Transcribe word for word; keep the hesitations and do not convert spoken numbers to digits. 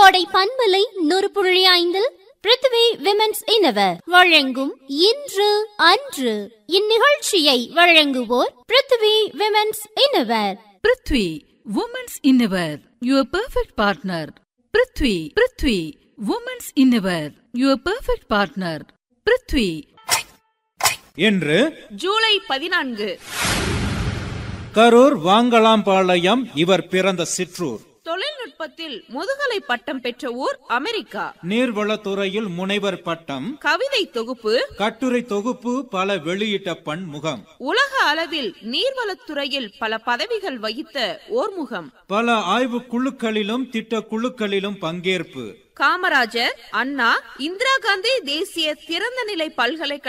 கோடை பண்பலை நூறு புள்ளி ஐந்தில் பிருத்வி விமென்ஸ் இன்னவர் வழங்கும் இன்று அன்று. இந்நிகழ்ச்சியை வழங்குவோர் Prithvi women's இன்னவர். Prithvi women's இன்னவர், your perfect partner. Prithvi Prithvi women's இன்னவர், your perfect partner. Prithvi. இன்று ஜூலை பதினான்கு கரூர் வாங்கலாம்பாளையம் இவர் பிறந்த சிற்றூர். தொழில்நுட்பத்தில் முதுகலை பட்டம் பெற்ற ஊர் அமெரிக்கா. நீர்வளத்துறையில் முனைவர் பட்டம், கவிதை தொகுப்பு, கட்டுரை தொகுப்பு பல வெளியிட்ட பன்முகம். உலக அளவில் நீர்வளத்துறையில் பல பதவிகள் வகித்த ஓர்முகம். பல ஆய்வு குழுக்களிலும் திட்ட குழுக்களிலும் பங்கேற்பு. காமராஜர், அண்ணா, இந்திரா காந்தி தேசிய திறந்தநிலை பல்கலைக்கழக